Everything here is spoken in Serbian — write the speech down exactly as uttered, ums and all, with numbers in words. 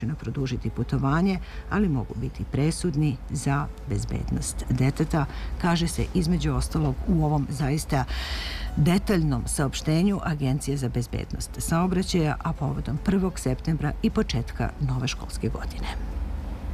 produžiti putovanje, ali mogu biti presudni za bezbednost deteta, kaže se između ostalog u ovom zaista detaljnom saopštenju Agencije za bezbednost saobraćaja, a povodom prvog septembra i početka nove školske godine.